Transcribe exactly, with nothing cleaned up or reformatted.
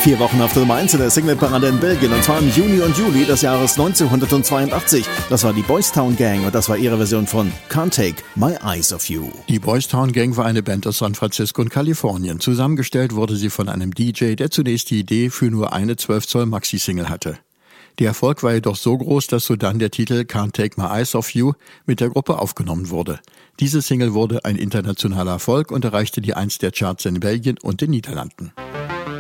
Vier Wochen auf der Nummer eins in der Singleparade in Belgien, und zwar im Juni und Juli des Jahres neunzehnhundertzweiundachtzig. Das war die Boys Town Gang und das war ihre Version von Can't Take My Eyes Off You. Die Boys Town Gang war eine Band aus San Francisco und Kalifornien. Zusammengestellt wurde sie von einem D J, der zunächst die Idee für nur eine zwölf Zoll Maxi-Single hatte. Der Erfolg war jedoch so groß, dass sodann der Titel Can't Take My Eyes Off You mit der Gruppe aufgenommen wurde. Diese Single wurde ein internationaler Erfolg und erreichte die Eins der Charts in Belgien und den Niederlanden.